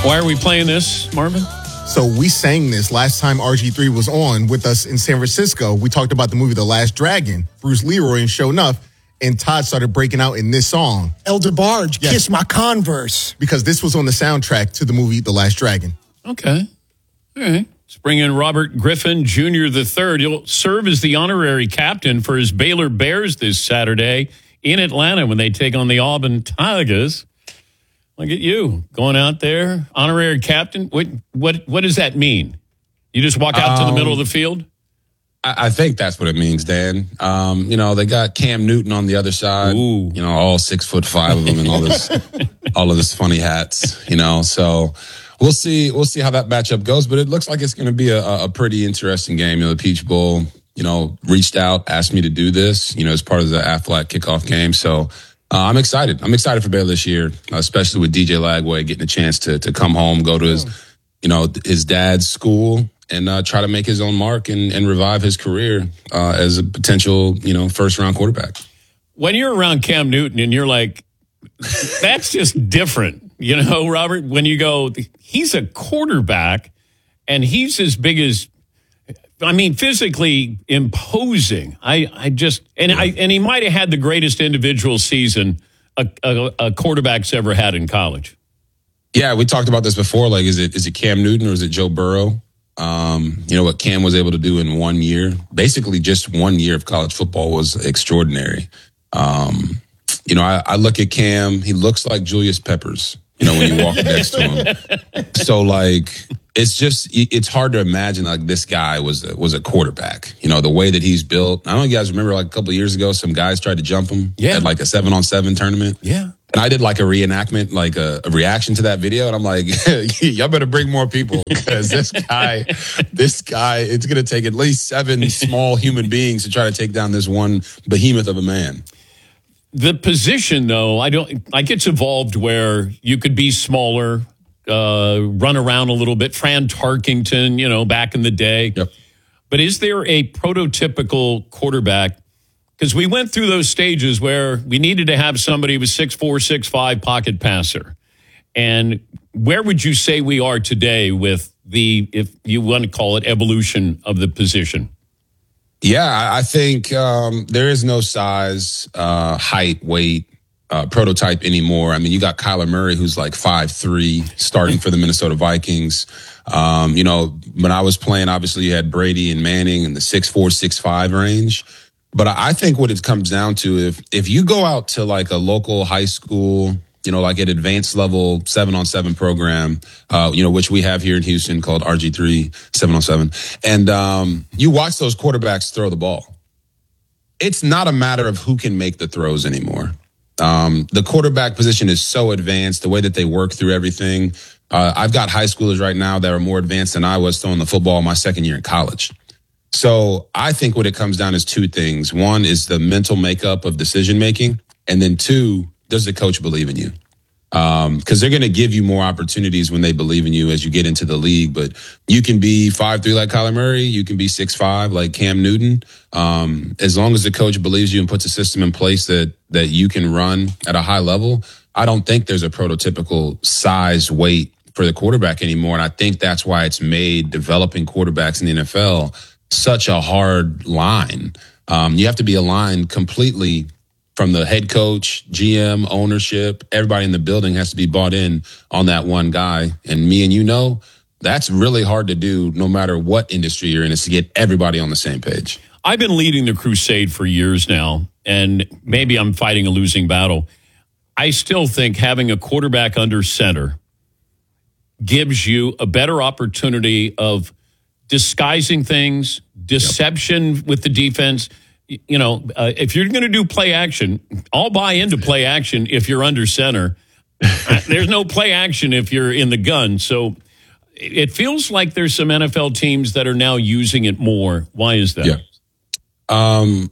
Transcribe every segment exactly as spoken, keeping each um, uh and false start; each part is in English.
Why are we playing this, Marvin? So we sang this last time R G three was on with us in San Francisco. We talked about the movie The Last Dragon, Bruce Leroy, and sure enough, and Todd started breaking out in this song. El DeBarge, yes. Kiss My Converse. Because this was on the soundtrack to the movie The Last Dragon. Okay. All right. Let's bring in Robert Griffin Junior the third. He'll serve as the honorary captain for his Baylor Bears this Saturday in Atlanta when they take on the Auburn Tigers. Look at you going out there, honorary captain. What what what does that mean? You just walk out um, to the middle of the field? I, I think that's what it means, Dan. Um, you know, they got Cam Newton on the other side. Ooh. You know, all six foot five of them and all this, all of this funny hats. You know, so we'll see. We'll see how that matchup goes. But it looks like it's going to be a, a pretty interesting game. You know, the Peach Bowl, you know, reached out, asked me to do this. You know, as part of the Aflac kickoff game. So. Uh, I'm excited. I'm excited for Baylor this year, especially with D J Lagway getting a chance to to come home, go to his, you know, his dad's school, and uh, try to make his own mark and, and revive his career uh, as a potential, you know, first round quarterback. When you're around Cam Newton and you're like, that's just different, you know, Robert. When you go, he's a quarterback, and he's as big as. I mean, physically imposing. I, I just and I and he might have had the greatest individual season a, a, a quarterback's ever had in college. Yeah, we talked about this before. Like, is it is it Cam Newton or is it Joe Burrow? Um, you know what Cam was able to do in one year, basically just one year of college football, was extraordinary. Um, you know, I, I look at Cam. He looks like Julius Peppers. You know, when you walk next to him. So, like, it's just, it's hard to imagine, like, this guy was a, was a quarterback. You know, the way that he's built. I don't know if you guys remember, like, a couple of years ago, some guys tried to jump him yeah. at, like, a seven-on-seven tournament. Yeah. And I did, like, a reenactment, like, a, a reaction to that video. And I'm like, y'all better bring more people because this guy, this guy, it's going to take at least seven small human beings to try to take down this one behemoth of a man. The position, though, I don't like it's evolved where you could be smaller, uh, run around a little bit. Fran Tarkington, you know, back in the day. Yep. But is there a prototypical quarterback? Because we went through those stages where we needed to have somebody who was six four, six five pocket passer. And where would you say we are today with the, if you want to call it, evolution of the position? Yeah, I think um, there is no size, uh, height, weight, uh, prototype anymore. I mean, you got Kyler Murray, who's like five three, starting for the Minnesota Vikings. Um, you know, when I was playing, obviously you had Brady and Manning in the six four, six five range. But I think what it comes down to, if if you go out to like a local high school, you know, like an advanced level seven on seven program, uh, you know, which we have here in Houston called R G three seven on seven. And, um, you watch those quarterbacks throw the ball. It's not a matter of who can make the throws anymore. Um, the quarterback position is so advanced, the way that they work through everything. Uh, I've got high schoolers right now that are more advanced than I was throwing the football my second year in college. So I think what it comes down is two things. One is the mental makeup of decision making. And then two, does the coach believe in you? Um, because they're going to give you more opportunities when they believe in you as you get into the league. But you can be five three like Kyler Murray. You can be six five like Cam Newton. Um, as long as the coach believes you and puts a system in place that that you can run at a high level, I don't think there's a prototypical size, weight for the quarterback anymore. And I think that's why it's made developing quarterbacks in the N F L such a hard line. Um, you have to be aligned completely from the head coach, G M, ownership. Everybody in the building has to be bought in on that one guy. And me and you know, that's really hard to do no matter what industry you're in, is to get everybody on the same page. I've been leading the crusade for years now, and maybe I'm fighting a losing battle. I still think having a quarterback under center gives you a better opportunity of disguising things, deception yep. with the defense. You know, uh, if you're going to do play action, I'll buy into play action if you're under center. There's no play action if you're in the gun. So it feels like there's some N F L teams that are now using it more. Why is that? Yeah. Um,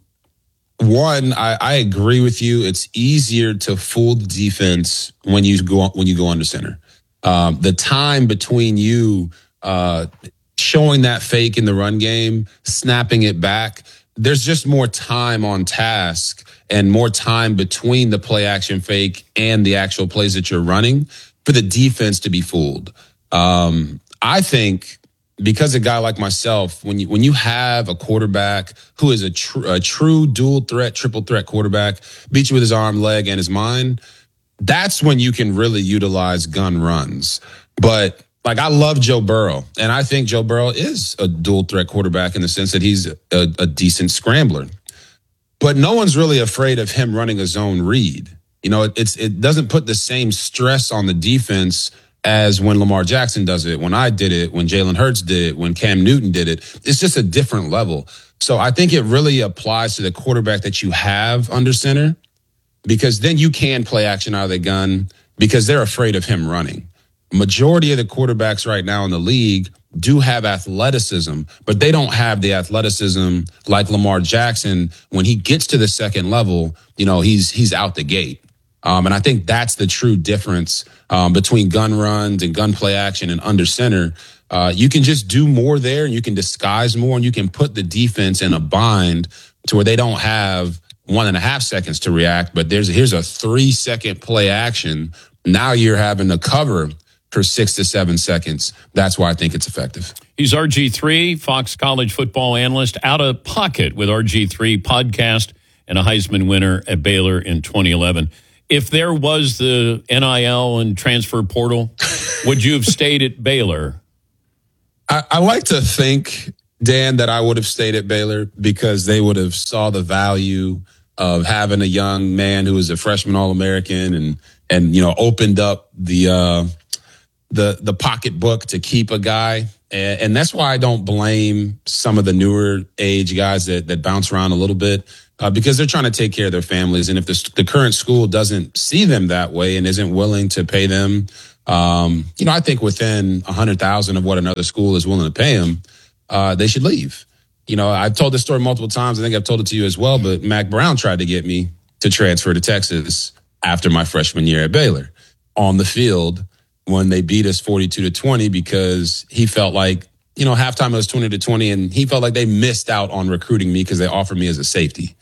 one, I, I agree with you. It's easier to fool the defense when you go when you go under center. Um, the time between you uh, showing that fake in the run game, snapping it back, there's just more time on task and more time between the play action fake and the actual plays that you're running. for the defense to be fooled. Um, I think because a guy like myself, when you when you have a quarterback who is a, tr- a true dual threat, triple threat quarterback, beats you with his arm, leg, and his mind, that's when you can really utilize gun runs. But like, I love Joe Burrow, and I think Joe Burrow is a dual threat quarterback in the sense that he's a, a decent scrambler. But no one's really afraid of him running a zone read. You know, it, it's it doesn't put the same stress on the defense as when Lamar Jackson does it, when I did it, when Jalen Hurts did it, when Cam Newton did it. It's just a different level. So I think it really applies to the quarterback that you have under center, because then you can play action out of the gun because they're afraid of him running. Majority of the quarterbacks right now in the league do have athleticism, but they don't have the athleticism like Lamar Jackson. When he gets to the second level, you know, he's he's out the gate. Um, and I think that's the true difference um, between gun runs and gun play action and under center. Uh, you can just do more there, and you can disguise more, and you can put the defense in a bind to where they don't have one and a half seconds to react. But there's here's a three second play action. Now you're having to cover for six to seven seconds. That's why I think it's effective. He's R G three, Fox College football analyst, Out of Pocket with R G three podcast, and a Heisman winner at Baylor in twenty eleven. If there was the N I L and transfer portal, would you have stayed at Baylor? I, I like to think, Dan, that I would have stayed at Baylor because they would have saw the value of having a young man who was a freshman All-American and, and you know, opened up the uh, – the the pocketbook to keep a guy. And, and that's why I don't blame some of the newer age guys that, that bounce around a little bit uh, because they're trying to take care of their families. And if the, the current school doesn't see them that way and isn't willing to pay them, um, you know, I think within a hundred thousand of what another school is willing to pay them, uh, they should leave. You know, I've told this story multiple times. I think I've told it to you as well, but Mac Brown tried to get me to transfer to Texas after my freshman year at Baylor on the field when they beat us forty-two to twenty, because he felt like, you know, halftime it was twenty to twenty, and he felt like they missed out on recruiting me because they offered me as a safety.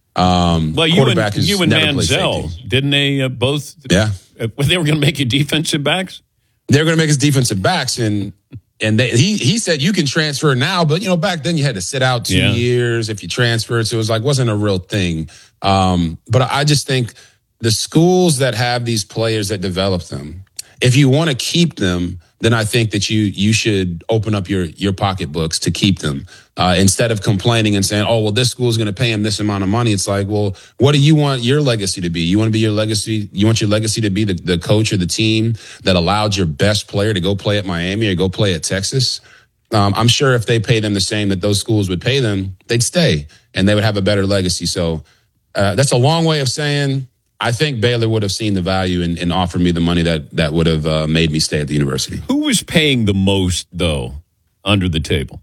Um, well, you and, you and Manziel, didn't they uh, both? Yeah. Uh, they were going to make you defensive backs? They were going to make us defensive backs, and and they, he he said you can transfer now, but, you know, back then you had to sit out two yeah. years if you transferred, so it was like, wasn't a real thing. Um, but I just think the schools that have these players that develop them, if you want to keep them, then I think that you you should open up your your pocketbooks to keep them uh, instead of complaining and saying, "Oh, well, this school is going to pay him this amount of money." It's like, well, what do you want your legacy to be? You want to be your legacy? You want your legacy to be the, the coach or the team that allowed your best player to go play at Miami or go play at Texas? Um, I'm sure if they pay them the same that those schools would pay them, they'd stay and they would have a better legacy. So uh, that's a long way of saying, I think Baylor would have seen the value and, and offered me the money that that would have uh, made me stay at the university. Who was paying the most, though, under the table?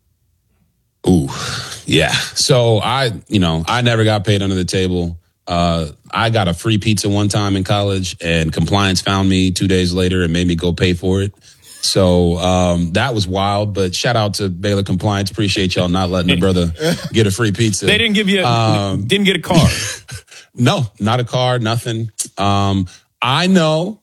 Ooh, yeah. So I, you know, I never got paid under the table. Uh, I got a free pizza one time in college, and compliance found me two days later and made me go pay for it. So um, that was wild. But shout out to Baylor Compliance. Appreciate y'all not letting a brother get a free pizza. They didn't give you, um, didn't get a car. No, not a car, nothing. Um, I know,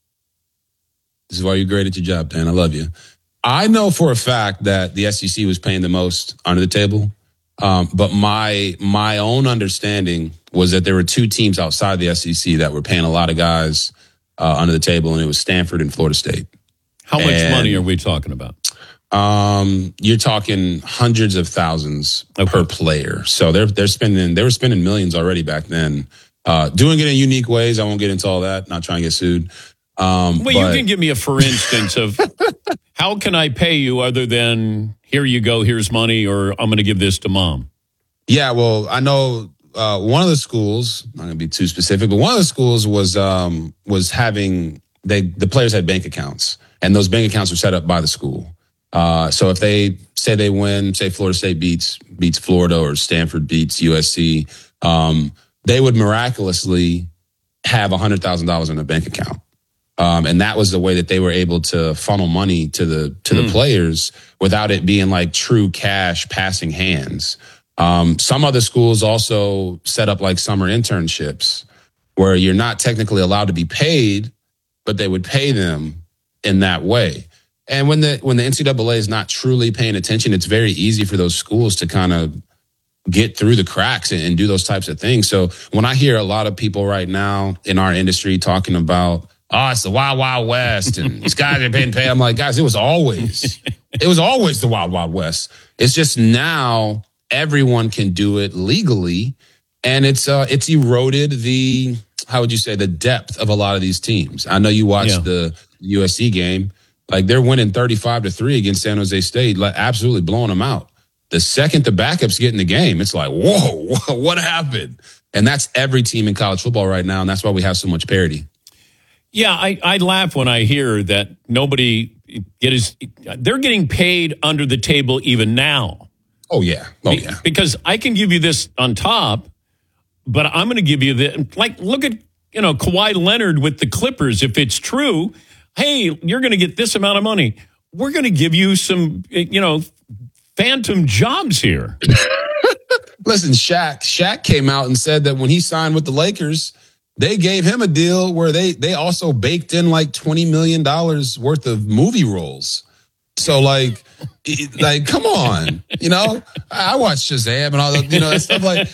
this is why you're great at your job, Dan. I love you. I know for a fact that the S E C was paying the most under the table. Um, but my my own understanding was that there were two teams outside the S E C that were paying a lot of guys uh, under the table, and it was Stanford and Florida State. How much and, money are we talking about? Um, you're talking hundreds of thousands okay. per player. So they're they're spending they were spending millions already back then, uh, doing it in unique ways. I won't get into all that. Not trying to get sued. Um, well, but, you can give me a for instance of how can I pay you other than here you go, here's money, or I'm going to give this to mom. Yeah, well, I know uh, one of the schools. I'm not going to be too specific, but one of the schools was um, was having they the players had bank accounts, and those bank accounts were set up by the school. Uh, so if they say they win, say Florida State beats beats Florida or Stanford beats U S C, um, they would miraculously have one hundred thousand dollars in a bank account. Um, and that was the way that they were able to funnel money to the to mm. the players without it being like true cash passing hands. Um, some other schools also set up like summer internships where you're not technically allowed to be paid, but they would pay them in that way. And when the when the N C double A is not truly paying attention, it's very easy for those schools to kind of get through the cracks and, and do those types of things. So when I hear a lot of people right now in our industry talking about, oh, it's the Wild Wild West and these guys are being paid, I'm like, guys, it was always, it was always the Wild Wild West. It's just now everyone can do it legally, and it's uh, it's eroded the, how would you say, the depth of a lot of these teams. I know you watched yeah. the U S C game. Like, they're winning thirty-five to three against San Jose State, like absolutely blowing them out. The second the backups get in the game, it's like, whoa, what happened? And that's every team in college football right now, and that's why we have so much parity. Yeah, I, I laugh when I hear that nobody gets, they're getting paid under the table even now. Oh, yeah. Oh, yeah. Because I can give you this on top, but I'm going to give you the, like, look at, you know, Kawhi Leonard with the Clippers. If it's true, hey, you're going to get this amount of money. We're going to give you some, you know, phantom jobs here. Listen, Shaq, Shaq came out and said that when he signed with the Lakers, they gave him a deal where they they also baked in like twenty million dollars worth of movie roles. So like, like, come on, you know, I watched Shazam and all that, you know, that stuff like,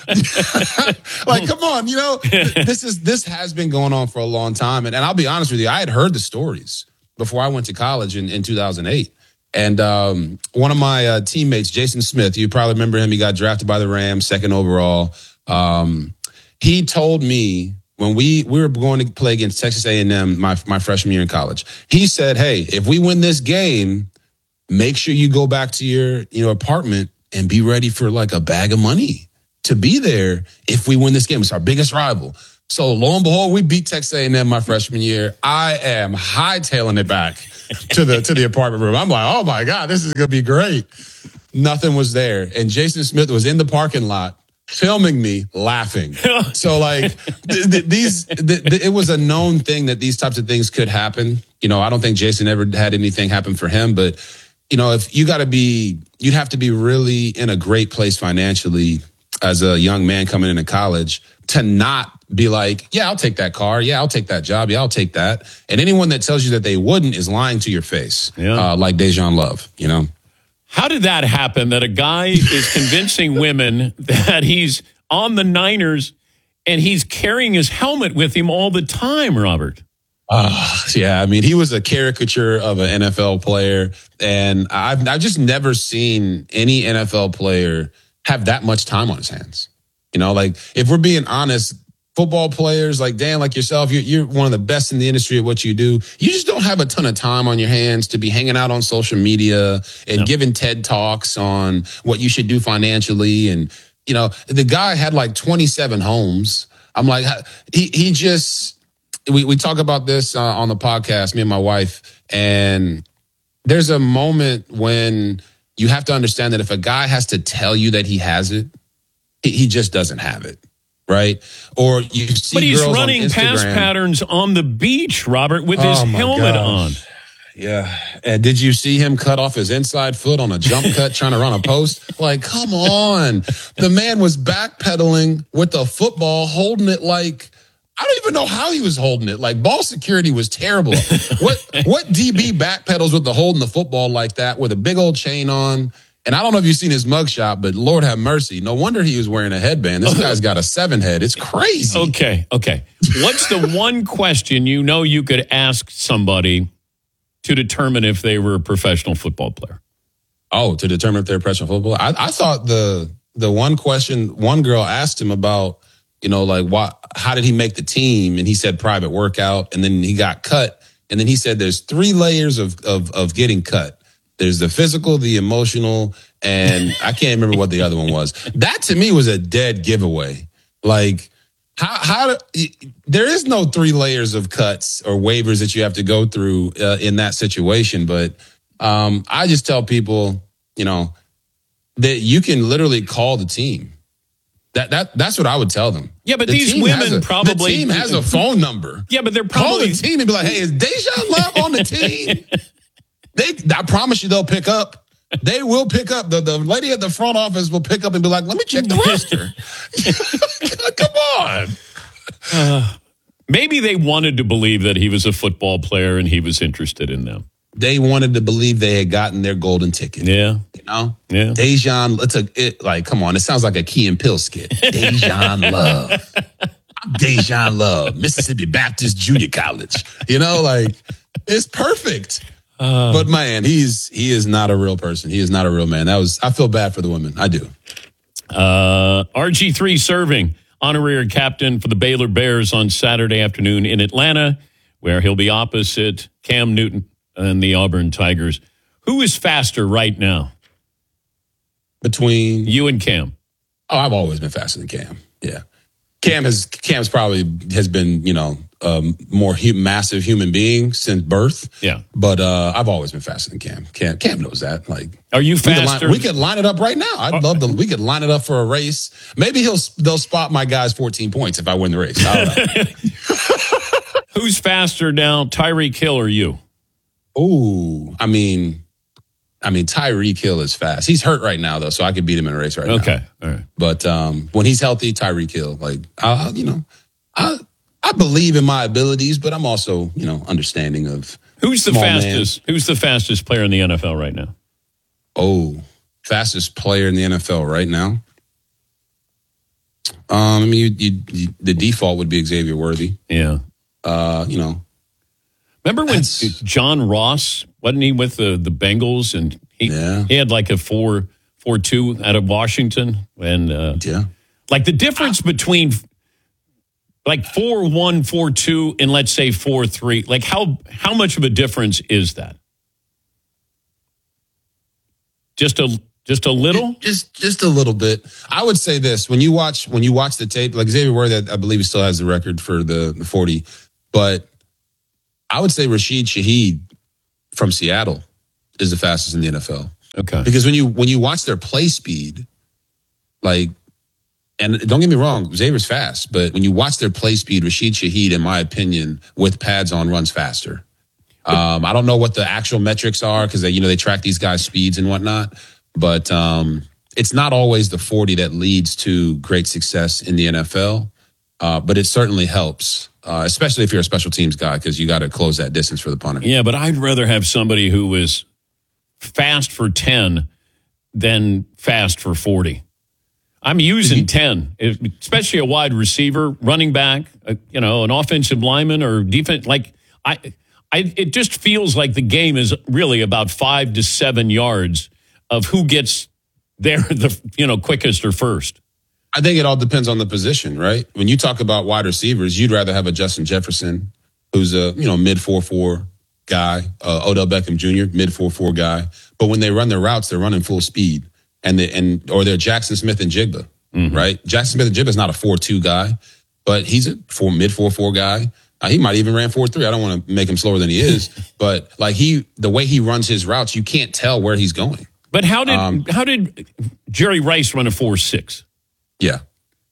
like, come on, you know, this is, this has been going on for a long time. And, and I'll be honest with you, I had heard the stories before I went to college in, in two thousand eight. And um, one of my uh, teammates, Jason Smith, you probably remember him. He got drafted by the Rams, second overall. Um, he told me when we, we were going to play against Texas A and M my, my freshman year in college, he said, hey, if we win this game, make sure you go back to your, you know, apartment and be ready for like a bag of money to be there if we win this game. It's our biggest rival. So lo and behold, we beat Texas A and M my freshman year. I am hightailing it back to the to the apartment room. I'm like, oh my God, this is gonna be great. Nothing was there, and Jason Smith was in the parking lot filming me laughing. So like th- th- these, th- th- it was a known thing that these types of things could happen. You know, I don't think Jason ever had anything happen for him, but you know, if you got to be, you'd have to be really in a great place financially as a young man coming into college to not be like, yeah, I'll take that car. Yeah, I'll take that job. Yeah, I'll take that. And anyone that tells you that they wouldn't is lying to your face, yeah. uh, like Dejan Love, you know? How did that happen that a guy is convincing women that he's on the Niners and he's carrying his helmet with him all the time, Robert? Uh, yeah, I mean, he was a caricature of an N F L player, and I've I've just never seen any N F L player have that much time on his hands. You know, like, if we're being honest, football players like Dan, like yourself, you're, you're one of the best in the industry at what you do. You just don't have a ton of time on your hands to be hanging out on social media and no. giving TED Talks on what you should do financially. And, you know, the guy had like twenty-seven homes. I'm like, he he just... We we talk about this uh, on the podcast, me and my wife, and there's a moment when you have to understand that if a guy has to tell you that he has it, he, he just doesn't have it, right? Or you see But he's girls running on pass patterns on the beach, Robert, with his oh helmet gosh. on. Yeah. And did you see him cut off his inside foot on a jump cut trying to run a post? Like, come on. The man was backpedaling with a football, holding it like... I don't even know how he was holding it. Like, ball security was terrible. What what D B backpedals with the holding the football like that with a big old chain on? And I don't know if you've seen his mugshot, but Lord have mercy. No wonder he was wearing a headband. This guy's got a seven head. It's crazy. Okay, okay. What's the one question you know you could ask somebody to determine if they were a professional football player? Oh, to determine if they're a professional football player? I, I thought the the one question one girl asked him about, you know, like, why, how did he make the team? And he said private workout, and then he got cut. And then he said there's three layers of of, of getting cut. There's the physical, the emotional, and I can't remember what the other one was. That to me was a dead giveaway. Like, how how do, there is no three layers of cuts or waivers that you have to go through uh, in that situation. But um, I just tell people, you know, that you can literally call the team. That that that's what I would tell them. Yeah, but the these women a, probably... The team has a phone number. Yeah, but they're probably... Call the team and be like, hey, is Dejan Love on the team? They, I promise you they'll pick up. They will pick up. The, the lady at the front office will pick up and be like, let me check the roster. Come on. Uh, Maybe they wanted to believe that he was a football player and he was interested in them. They wanted to believe they had gotten their golden ticket. Yeah. You know? Yeah. Dejan, it's a, it, like, come on, it sounds like a Key and Peele skit. Dejan Love. I'm Dejan Love, Mississippi Baptist Junior College. You know, like, it's perfect. Uh, but man, he's he is not a real person. He is not a real man. That was I feel bad for the women. I do. Uh, R G three serving honorary captain for the Baylor Bears on Saturday afternoon in Atlanta, where he'll be opposite Cam Newton and the Auburn Tigers. Who is faster right now? Between you and Cam? Oh, I've always been faster than Cam. Yeah, Cam has Cam's probably has been you know um, more hu- massive human being since birth. Yeah, but uh, I've always been faster than Cam. Cam Cam knows that. Like, are you faster? We could, line, we could line it up right now. I'd love to. We could line it up for a race. Maybe he'll they'll spot my guy's fourteen points if I win the race. I don't know. Who's faster now, Tyreek Hill or you? Oh, I mean, I mean Tyreek Hill is fast. He's hurt right now though, so I could beat him in a race right okay. now. Okay, all right. But um, when he's healthy, Tyreek Hill, like, I, you know, I I believe in my abilities, but I'm also, you know, understanding of who's the fastest. Man. Who's the fastest player in the N F L right now? Oh, fastest player in the N F L right now. Um, I mean, you, you, you, the default would be Xavier Worthy. Yeah. Uh, you know. Remember when John Ross, wasn't he with the, the Bengals? And he, yeah. he had like a four, four, two out of Washington. And uh, yeah. like the difference between like four, one, four, two, and let's say four, three, like how, how much of a difference is that? Just a, just a little? Just, just a little bit. I would say this, when you watch, when you watch the tape, like Xavier Worthy, I believe he still has the record for the, the forty, but I would say Rashid Shaheed from Seattle is the fastest in the N F L. Okay. Because when you when you watch their play speed, like, and don't get me wrong, Xavier's fast, but when you watch their play speed, Rashid Shaheed, in my opinion, with pads on, runs faster. Um, I don't know what the actual metrics are because they, you know, they track these guys' speeds and whatnot, but um, it's not always the forty that leads to great success in the N F L, uh, but it certainly helps. Uh, especially if you're a special teams guy, because you got to close that distance for the punter. Yeah, but I'd rather have somebody who was fast for ten than fast for forty. I'm using ten, especially a wide receiver, running back, uh, you know, an offensive lineman or defense. Like I, I, it just feels like the game is really about five to seven yards of who gets there the you know quickest or first. I think it all depends on the position, right? When you talk about wide receivers, you'd rather have a Justin Jefferson, who's a, you know, mid four four guy, uh, Odell Beckham Junior, mid four four guy. But when they run their routes, they're running full speed. And they, and or they're Jackson Smith and Jigba, mm-hmm. right? Jackson Smith and Jigba is not a four two guy, but he's a four, mid four four guy. Uh, he might even ran four three. I don't want to make him slower than he is, but like he, the way he runs his routes, you can't tell where he's going. But how did um, how did Jerry Rice run a four six? Yeah.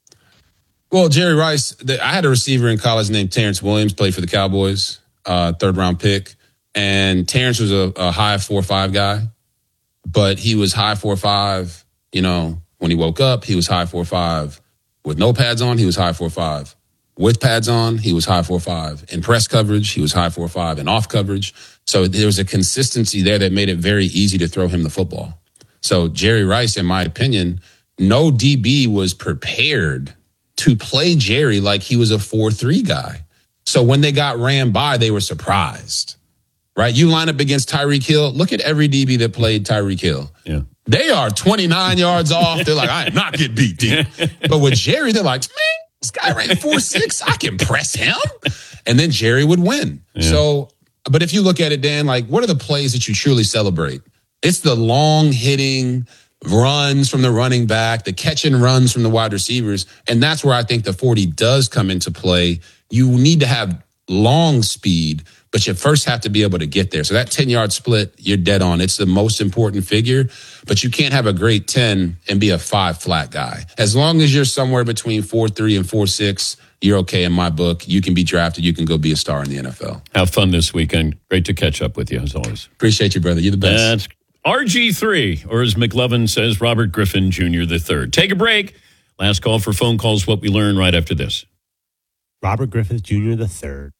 Well, Jerry Rice, the, I had a receiver in college named Terrence Williams, played for the Cowboys, uh, third round pick. And Terrence was a, a high four five guy, but he was high four five, you know, when he woke up, he was high four five. With no pads on, he was high four five. With pads on, he was high four five. In press coverage, he was high four five. And off coverage. So there was a consistency there that made it very easy to throw him the football. So Jerry Rice, in my opinion, no D B was prepared to play Jerry like he was a four three guy. So when they got ran by, they were surprised, right? You line up against Tyreek Hill. Look at every D B that played Tyreek Hill. Yeah. They are twenty-nine yards off. They're like, I am not getting beat deep. But with Jerry, they're like, man, this guy ran four six. I can press him. And then Jerry would win. Yeah. So, but if you look at it, Dan, like, what are the plays that you truly celebrate? It's the long hitting runs from the running back, the catch and runs from the wide receivers. And that's where I think the forty does come into play. You need to have long speed, but you first have to be able to get there. So that ten-yard split, you're dead on. It's the most important figure, but you can't have a great ten and be a five flat guy. As long as you're somewhere between four three and four six, you're okay in my book. You can be drafted. You can go be a star in the N F L. Have fun this weekend. Great to catch up with you, as always. Appreciate you, brother. You're the best. That's R G three, or as McLovin says, Robert Griffin Junior the third. Take a break. Last call for phone calls, what we learn right after this. Robert Griffith Junior the third.